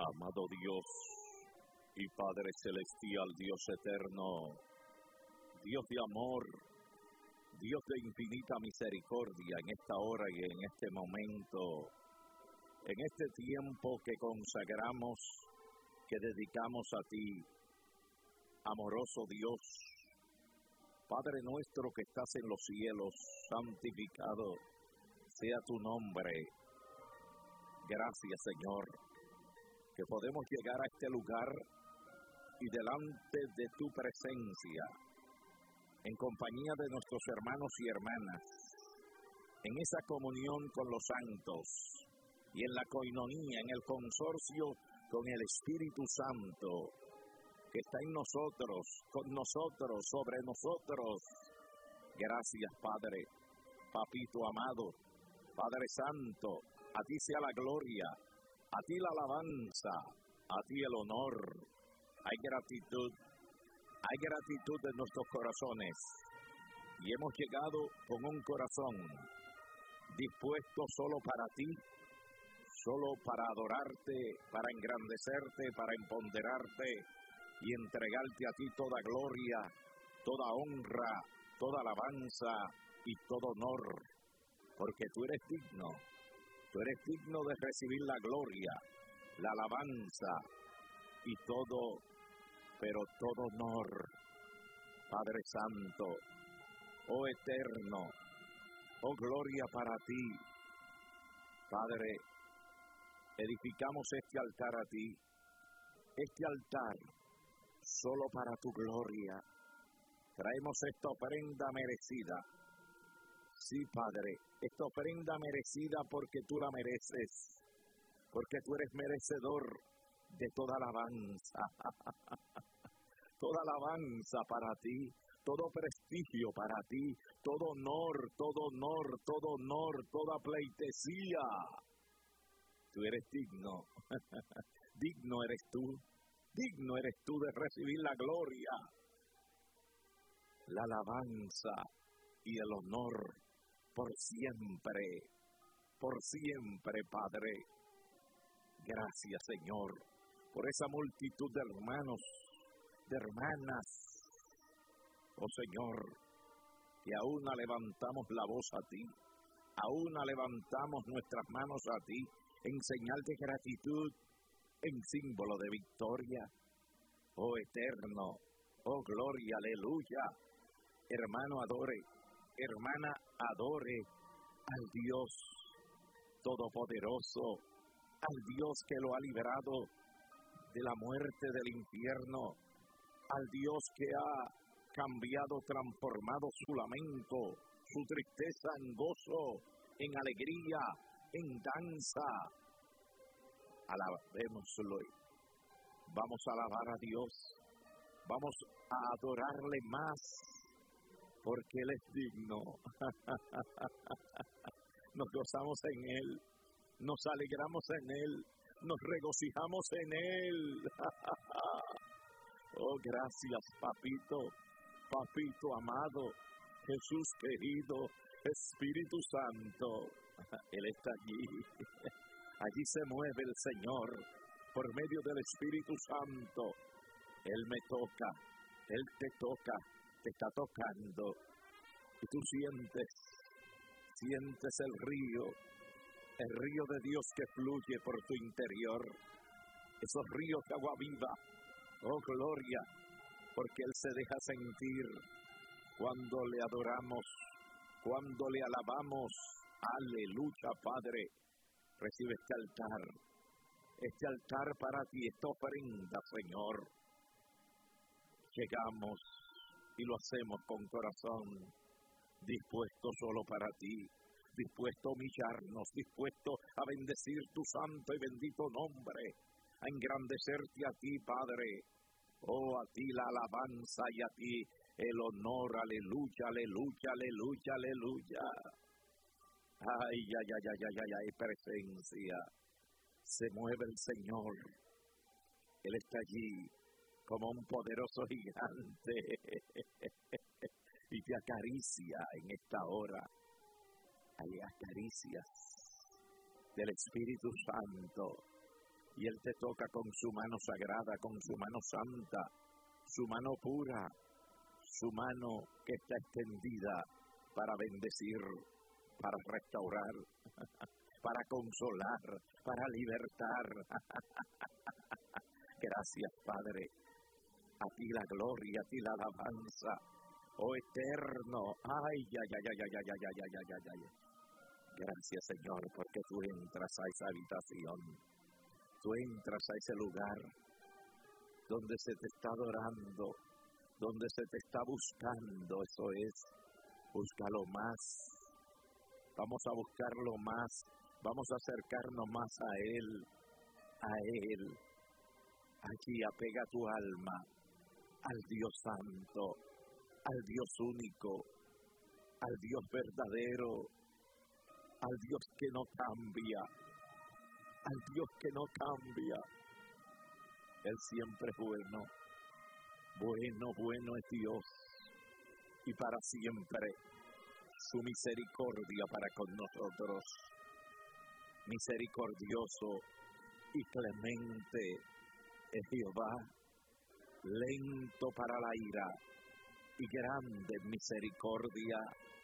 Amado Dios y Padre Celestial, Dios eterno, Dios de amor, Dios de infinita misericordia, en esta hora y en este momento, en este tiempo que consagramos, que dedicamos a ti, amoroso Dios, Padre nuestro que estás en los cielos, santificado sea tu nombre. Gracias, Señor, que podemos llegar a este lugar y delante de tu presencia, en compañía de nuestros hermanos y hermanas, en esa comunión con los santos y en la coinonía, en el consorcio con el Espíritu Santo, que está en nosotros, con nosotros, sobre nosotros. Gracias, Padre, Papito amado, Padre Santo, a ti sea la gloria, a ti la alabanza, a ti el honor. Hay gratitud en nuestros corazones y hemos llegado con un corazón dispuesto solo para ti, solo para adorarte, para engrandecerte, para empoderarte y entregarte a ti toda gloria, toda honra, toda alabanza y todo honor, porque tú eres digno de recibir la gloria, la alabanza y todo, pero todo honor. Padre Santo, oh eterno, oh gloria para ti. Padre, edificamos este altar a ti, este altar solo para tu gloria. Traemos esta ofrenda merecida. Sí, Padre, esta ofrenda merecida porque tú la mereces, porque tú eres merecedor de toda alabanza, toda alabanza para ti, todo prestigio para ti, todo honor, toda pleitesía. Tú eres digno, digno eres tú de recibir la gloria, la alabanza y el honor por siempre, Padre. Gracias, Señor, por esa multitud de hermanos, de hermanas, oh Señor, que aún levantamos la voz a ti, aún levantamos nuestras manos a ti, en señal de gratitud, en símbolo de victoria. Oh eterno, oh gloria, aleluya. Hermano adore, hermana adore al Dios todopoderoso, al Dios que lo ha librado de la muerte del infierno, al Dios que ha cambiado, transformado su lamento, su tristeza en gozo, en alegría, en danza. Alabémoslo. Vamos a alabar a Dios, vamos a adorarle más, porque Él es digno. Nos gozamos en Él, nos alegramos en Él, nos regocijamos en Él. Oh, gracias, Papito amado, Jesús querido, Espíritu Santo. Él está allí. Allí se mueve el Señor por medio del Espíritu Santo. Él me toca, Él te toca, te está tocando. Y tú sientes el río de Dios que fluye por tu interior. Esos ríos de agua viva, oh gloria, porque Él se deja sentir cuando le adoramos, cuando le alabamos. Aleluya, Padre. Recibe este altar para ti, esta ofrenda, Señor. Llegamos y lo hacemos con corazón dispuesto solo para ti, dispuesto a humillarnos, dispuesto a bendecir tu santo y bendito nombre, a engrandecerte a ti, Padre. Oh, a ti la alabanza y a ti el honor. Aleluya, aleluya, aleluya, aleluya. Ay, presencia. Se mueve el Señor. Él está allí como un poderoso gigante y te acaricia en esta hora. Hay acaricias del Espíritu Santo Y Él te toca con su mano sagrada, con su mano santa, su mano pura, su mano que está extendida para bendecir, para restaurar, para consolar, para libertar. Gracias, Padre. A ti la gloria, a ti la alabanza, oh eterno. Ay, ay, ay, ay, ay, ay, ay, ay, ay, ay, ay. Gracias, Señor, porque tú entras a esa habitación. Tú entras a ese lugar donde se te está adorando, donde se te está buscando. Eso es, búscalo más. Vamos a buscarlo más. Vamos a acercarnos más a Él, a Él. Allí apega tu alma al Dios Santo, al Dios único, al Dios verdadero, al Dios que no cambia, al Dios que no cambia. Él siempre es bueno, bueno, bueno es Dios, y para siempre su misericordia para con nosotros. Misericordioso y clemente es Jehová, lento para la ira y grande en misericordia.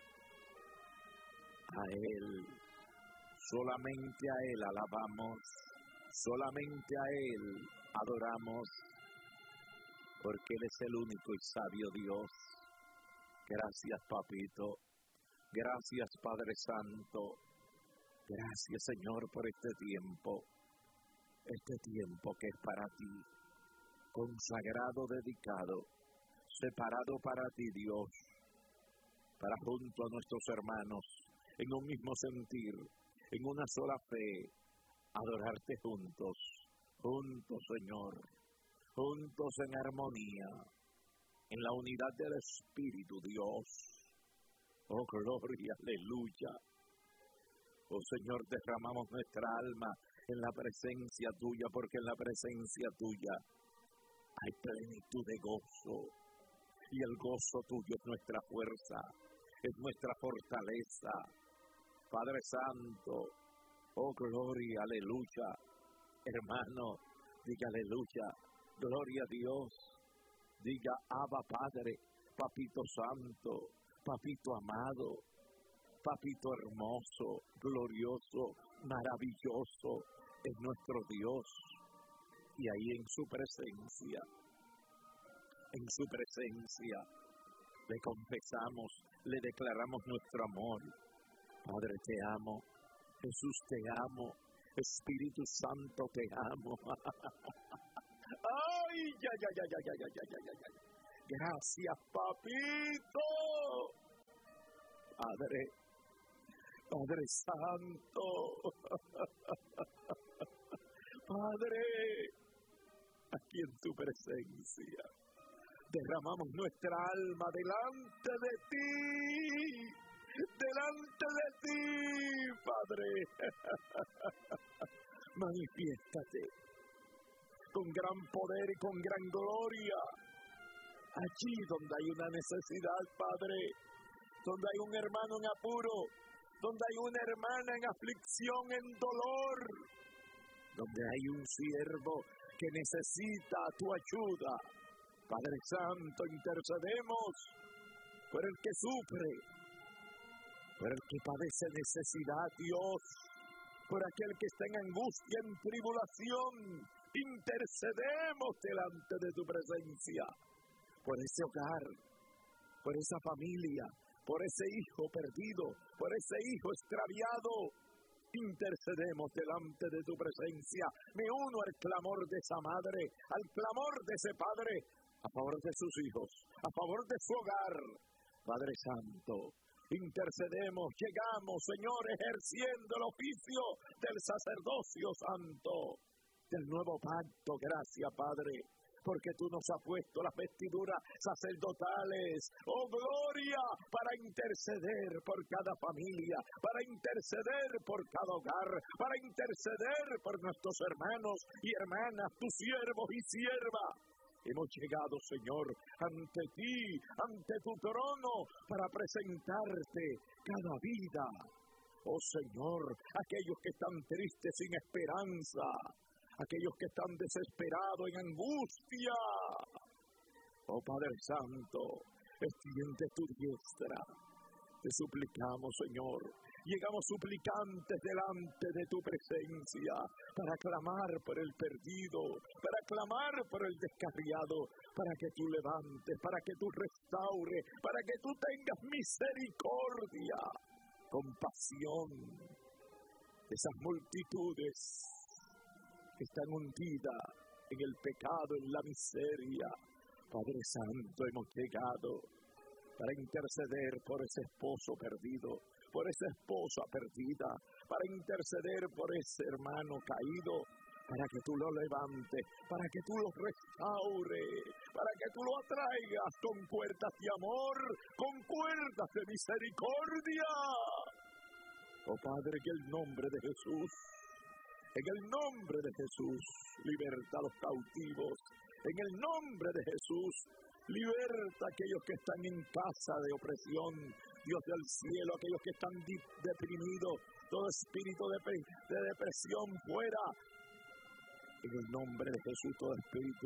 A Él, solamente a Él alabamos, solamente a Él adoramos, porque Él es el único y sabio Dios. Gracias, Papito. Gracias, Padre Santo. Gracias, Señor, por este tiempo que es para ti, consagrado, dedicado, separado para ti, Dios, para junto a nuestros hermanos, en un mismo sentir, en una sola fe, adorarte juntos, Señor, juntos en armonía, en la unidad del Espíritu, Dios. Oh, gloria, aleluya. Oh, Señor, derramamos nuestra alma en la presencia tuya, porque en la presencia tuya hay plenitud de gozo, y el gozo tuyo es nuestra fuerza, es nuestra fortaleza. Padre Santo, oh gloria, aleluya. Hermano, diga aleluya, gloria a Dios. Diga Abba Padre, Papito Santo, Papito amado, Papito hermoso, glorioso, maravilloso es nuestro Dios. Y ahí en su presencia, le confesamos, le declaramos nuestro amor. Padre, te amo. Jesús, te amo. Espíritu Santo, te amo. ¡Ay, ya! Gracias, Papito. Padre Santo. Padre, aquí en tu presencia derramamos nuestra alma delante de ti, Padre. Manifiéstate con gran poder y con gran gloria allí donde hay una necesidad, Padre, donde hay un hermano en apuro, donde hay una hermana en aflicción, en dolor, donde hay un siervo que necesita tu ayuda. Padre Santo, intercedemos por el que sufre, por el que padece necesidad, Dios, por aquel que está en angustia, en tribulación. Intercedemos delante de tu presencia, por ese hogar, por esa familia, por ese hijo perdido, por ese hijo extraviado. Intercedemos delante de tu presencia. Me uno al clamor de esa madre, al clamor de ese padre, a favor de sus hijos, a favor de su hogar. Padre Santo, intercedemos, llegamos, Señor, ejerciendo el oficio del sacerdocio santo, del nuevo pacto. Gracias, Padre, porque tú nos has puesto las vestiduras sacerdotales, oh gloria, para interceder por cada familia, para interceder por cada hogar, para interceder por nuestros hermanos y hermanas, tus siervos y siervas. Hemos llegado, Señor, ante ti, ante tu trono, para presentarte cada vida. Oh Señor, aquellos que están tristes, sin esperanza, aquellos que están desesperados en angustia. Oh Padre Santo, extiende tu diestra. Te suplicamos, Señor. Llegamos suplicantes delante de tu presencia para clamar por el perdido, para clamar por el descarriado, para que tú levantes, para que tú restaures, para que tú tengas misericordia, compasión de esas multitudes que están hundidas en el pecado, en la miseria. Padre Santo, hemos llegado para interceder por ese esposo perdido, por esa esposa perdida, para interceder por ese hermano caído, para que tú lo levantes, para que tú lo restaures, para que tú lo atraigas con cuerdas de amor, con cuerdas de misericordia. Oh Padre, en el nombre de Jesús, en el nombre de Jesús, liberta a los cautivos. En el nombre de Jesús, liberta a aquellos que están en casa de opresión. Dios del cielo, aquellos que están deprimidos, todo espíritu de depresión fuera. En el nombre de Jesús, todo espíritu,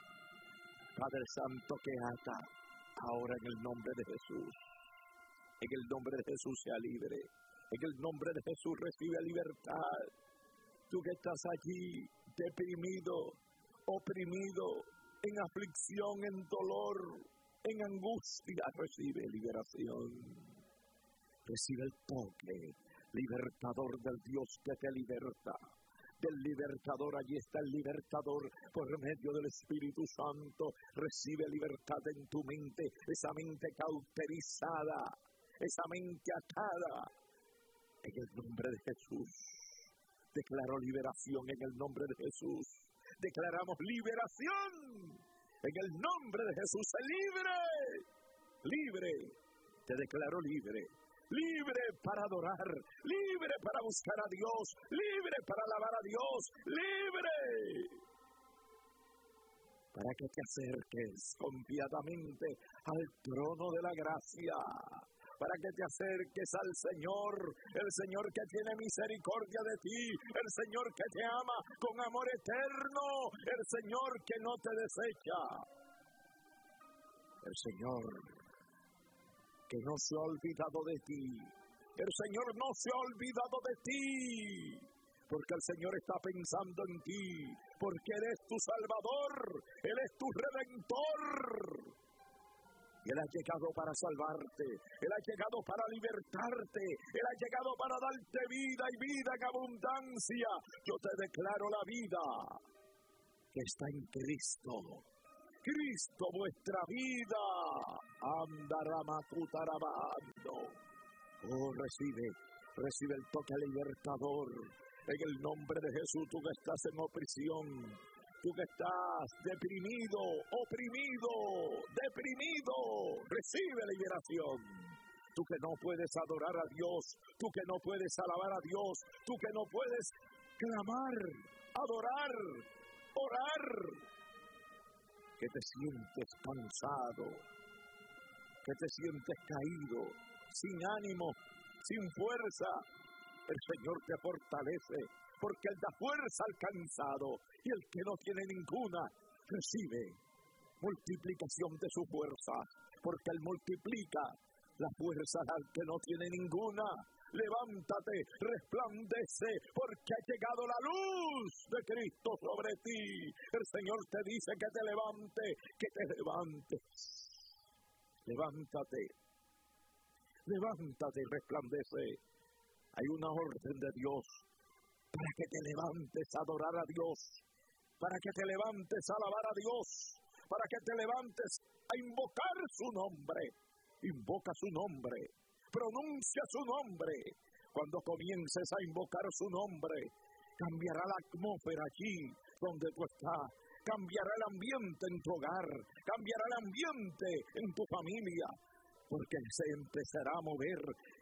Padre Santo, que ata, ahora en el nombre de Jesús. En el nombre de Jesús sea libre. En el nombre de Jesús recibe libertad. Tú que estás allí, deprimido, oprimido, en aflicción, en dolor, en angustia, recibe liberación. Recibe el toque libertador del Dios que te liberta. Del libertador, allí está el libertador por medio del Espíritu Santo. Recibe libertad en tu mente, esa mente cauterizada, esa mente atada. En el nombre de Jesús, declaro liberación en el nombre de Jesús. Declaramos liberación en el nombre de Jesús. ¡Libre! Libre. Te declaro libre. Libre para adorar. Libre para buscar a Dios. Libre para alabar a Dios. Libre. Para que te acerques confiadamente al trono de la gracia. Para que te acerques al Señor, el Señor que tiene misericordia de ti, el Señor que te ama con amor eterno, el Señor que no te desecha, el Señor que no se ha olvidado de ti, el Señor no se ha olvidado de ti, porque el Señor está pensando en ti, porque Él es tu Salvador, Él es tu Redentor. Y Él ha llegado para salvarte, Él ha llegado para libertarte, Él ha llegado para darte vida y vida en abundancia. Yo te declaro la vida que está en Cristo. Cristo vuestra vida. Andaramacutarabando. Oh, recibe el toque libertador. En el nombre de Jesús, tú que estás en opresión. Tú que estás deprimido, oprimido, recibe liberación. Tú que no puedes adorar a Dios, tú que no puedes alabar a Dios, tú que no puedes clamar, adorar, orar, que te sientes cansado, que te sientes caído, sin ánimo, sin fuerza. El Señor te fortalece, porque Él da fuerza al cansado, y el que no tiene ninguna, recibe multiplicación de su fuerza, porque Él multiplica la fuerza al que no tiene ninguna. Levántate, resplandece, porque ha llegado la luz de Cristo sobre ti. El Señor te dice que te levantes. Levántate y resplandece. Hay una orden de Dios para que te levantes a adorar a Dios, para que te levantes a alabar a Dios, para que te levantes a invocar su nombre. Invoca su nombre, pronuncia su nombre. Cuando comiences a invocar su nombre, cambiará la atmósfera allí donde tú estás, cambiará el ambiente en tu hogar, cambiará el ambiente en tu familia, porque se empezará a mover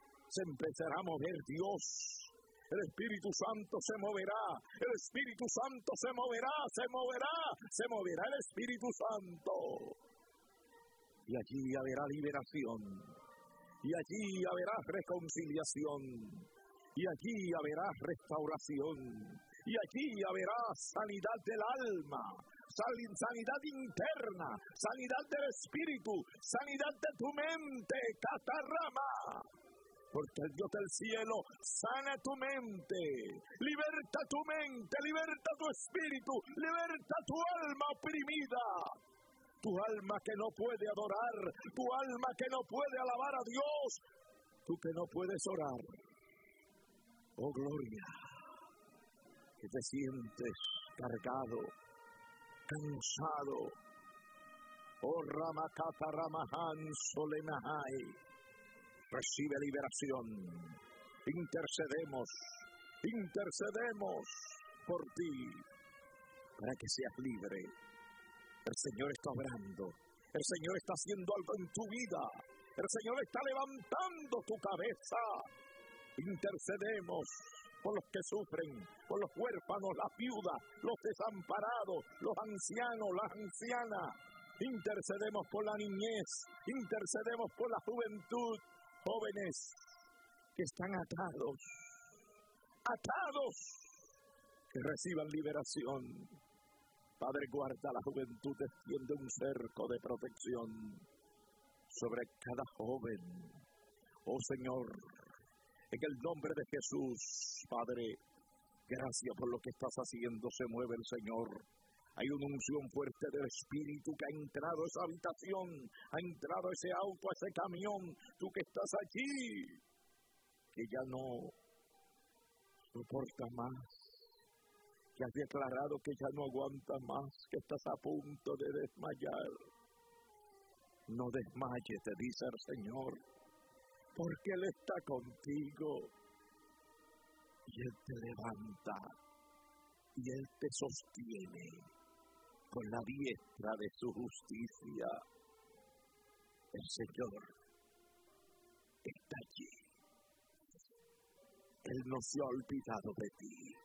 Dios. El Espíritu Santo se moverá, el Espíritu Santo se moverá el Espíritu Santo. Y allí habrá liberación, y allí habrá reconciliación, y allí habrá restauración, y allí habrá sanidad del alma, sanidad interna, sanidad del espíritu, sanidad de tu mente, catarrama. Porque el Dios del cielo sana tu mente, liberta tu mente, liberta tu espíritu, liberta tu alma oprimida. Tu alma que no puede adorar, tu alma que no puede alabar a Dios, tú que no puedes orar. Oh gloria, que te sientes cargado, cansado. Oh Ramakata Ramahan Solemahai. Recibe liberación. Intercedemos por ti para que seas libre. El Señor está obrando. El Señor está haciendo algo en tu vida. El Señor está levantando tu cabeza. Intercedemos por los que sufren, por los huérfanos, las viudas, los desamparados, los ancianos, las ancianas. Intercedemos por la niñez. Intercedemos por la juventud. Jóvenes que están atados, que reciban liberación. Padre, guarda la juventud, extiende un cerco de protección sobre cada joven. Oh Señor, en el nombre de Jesús, Padre, gracias por lo que estás haciendo. Se mueve el Señor. Hay una unción fuerte del Espíritu que ha entrado a esa habitación, ha entrado a ese auto, a ese camión. Tú que estás allí, que ya no soporta más, que has declarado que ya no aguanta más, que estás a punto de desmayar. No desmayes, te dice el Señor, porque Él está contigo y Él te levanta y Él te sostiene con la diestra de su justicia. El Señor está allí. Él no se ha olvidado de ti.